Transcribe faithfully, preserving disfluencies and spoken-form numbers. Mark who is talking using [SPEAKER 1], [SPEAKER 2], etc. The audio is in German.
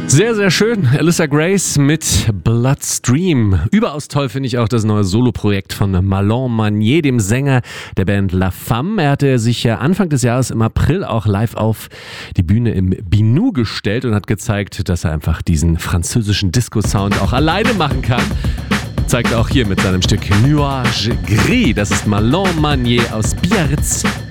[SPEAKER 1] Sehr, sehr schön. Alyssa Grace mit Bloodstream. Überaus toll finde ich auch das neue Soloprojekt von Marlon Manier, dem Sänger der Band La Femme. Er hatte sich ja Anfang des Jahres im April auch live auf die Bühne im Binou gestellt und hat gezeigt, dass er einfach diesen französischen Disco-Sound auch alleine machen kann. Zeigt er auch hier mit seinem Stück Nuage Gris. Das ist Marlon Manier aus Biarritz.